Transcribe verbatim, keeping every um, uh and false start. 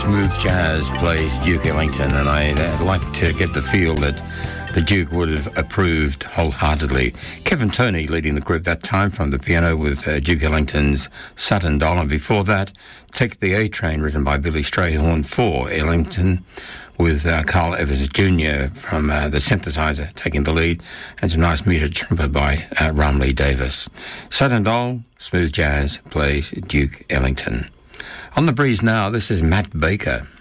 smooth jazz plays Duke Ellington, and I'd uh, like to get the feel that the Duke would have approved wholeheartedly. Kevin Toney leading the group that time from the piano with uh, Duke Ellington's Sutton Doll, and before that, Take the A Train, written by Billy Strayhorn for Ellington, with uh, Carl Evans Junior from uh, the synthesizer taking the lead, and some nice muted trumpet by uh, Ramley Davis. Sutton Doll, smooth jazz, plays Duke Ellington. On the breeze now, this is Matt Baker.